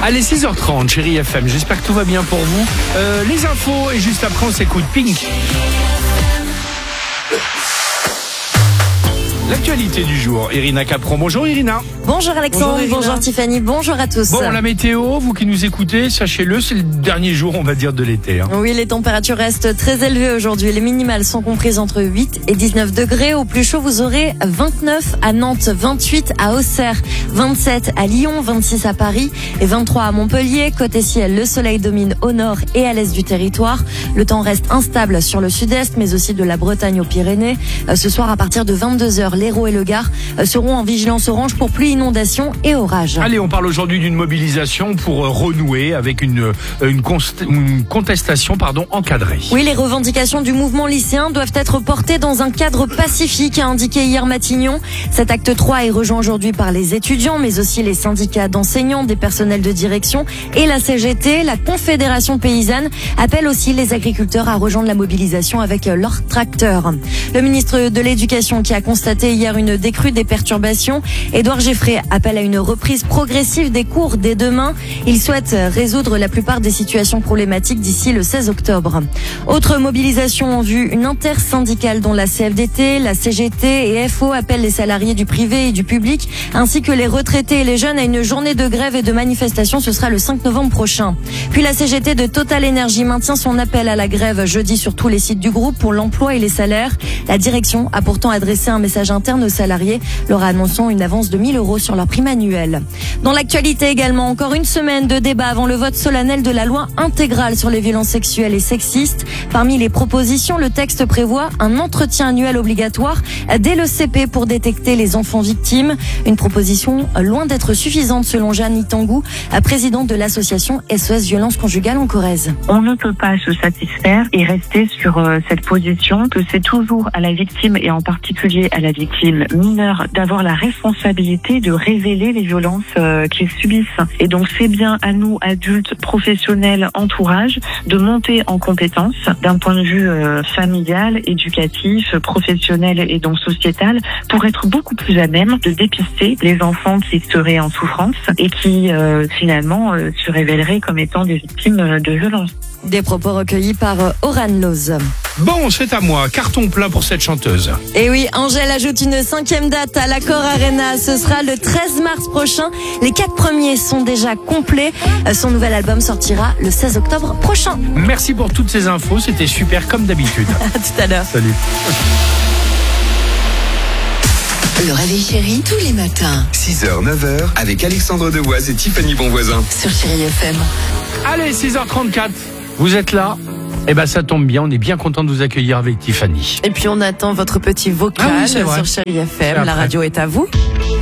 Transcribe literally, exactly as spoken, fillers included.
Allez, six heures trente, chérie F M, j'espère que tout va bien pour vous. Euh, les infos, et juste après, on s'écoute Pink. L'actualité du jour, Irina Capron. Bonjour Irina. Bonjour Alexandre, bonjour, bonjour Tiffany, bonjour à tous. Bon, la météo, vous qui nous écoutez, sachez-le, c'est le dernier jour, on va dire, de l'été. Hein. Oui, les températures restent très élevées aujourd'hui. Les minimales sont comprises entre huit et dix-neuf degrés. Au plus chaud, vous aurez vingt-neuf à Nantes, vingt-huit à Auxerre, vingt-sept à Lyon, vingt-six à Paris et vingt-trois à Montpellier. Côté ciel, le soleil domine au nord et à l'est du territoire. Le temps reste instable sur le sud-est, mais aussi de la Bretagne aux Pyrénées. Ce soir, à partir de vingt-deux heures, l'Hérault et le Gard seront en vigilance orange pour pluie, inondation et orage. Allez, on parle aujourd'hui d'une mobilisation pour renouer avec une, une, const, une contestation pardon, encadrée. Oui, les revendications du mouvement lycéen doivent être portées dans un cadre pacifique, a indiqué hier Matignon. Cet acte trois est rejoint aujourd'hui par les étudiants, mais aussi les syndicats d'enseignants, des personnels de direction et la C G T. La Confédération paysanne appelle aussi les agriculteurs à rejoindre la mobilisation avec leurs tracteurs. Le ministre de l'Éducation qui a constaté hier une décrue des perturbations, Édouard Geffray appelle à une reprise progressive des cours dès demain. Il souhaite résoudre la plupart des situations problématiques d'ici le seize octobre. Autre mobilisation en vue, une intersyndicale dont la C F D T, la C G T et F O appellent les salariés du privé et du public, ainsi que les retraités et les jeunes à une journée de grève et de manifestation. Ce sera le cinq novembre prochain. Puis la C G T de Total Energy maintient son appel à la grève jeudi sur tous les sites du groupe pour l'emploi et les salaires. La direction a pourtant adressé un message interne aux salariés, leur annonçant une avance de mille euros sur leur prime annuelle. Dans l'actualité également, encore une semaine de débat avant le vote solennel de la loi intégrale sur les violences sexuelles et sexistes. Parmi les propositions, le texte prévoit un entretien annuel obligatoire dès le C P pour détecter les enfants victimes. Une proposition loin d'être suffisante selon Jeanne Itangou, présidente de l'association S O S Violence Conjugale en Corrèze. On ne peut pas se satisfaire et rester sur euh, cette position que c'est toujours à la victime et en particulier à la victime mineure d'avoir la responsabilité de révéler les violences euh, qu'ils subissent. Et donc c'est bien à nous, adultes, professionnels, entourage, de monter en compétence d'un point de vue euh, familial, éducatif, professionnel et donc sociétal pour être beaucoup plus à même de dépister les enfants qui seraient en souffrance et qui euh, finalement euh, se révéleraient comme étant des victimes euh, de violences. Des propos recueillis par Oran Loz. Bon, c'est à moi. Carton plein pour cette chanteuse. Et oui, Angèle ajoute une cinquième date à l'Accor Arena. Ce sera le treize mars prochain. Les quatre premiers sont déjà complets. Son nouvel album sortira le seize octobre prochain. Merci pour toutes ces infos. C'était super comme d'habitude. À tout à l'heure. Salut. Le réveil chéri, tous les matins. six heures, neuf heures, avec Alexandre Devoise et Tiffany Bonvoisin. Sur Chérie F M. Allez, six heures trente-quatre. Vous êtes là? Eh ben, ça tombe bien. On est bien content de vous accueillir avec Tiffany. Et puis, on attend votre petit vocal ah oui, sur Chérie F M. La radio est à vous.